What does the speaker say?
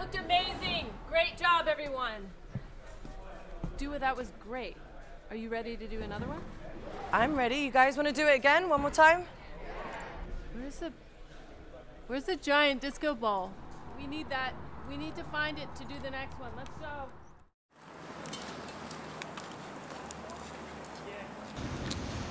looked amazing. Great job, everyone. Dua, that was great. Are you ready to do another one? I'm ready. You guys want to do it again? One more time? Where's the giant disco ball? We need that. We need to find it to do the next one. Let's go.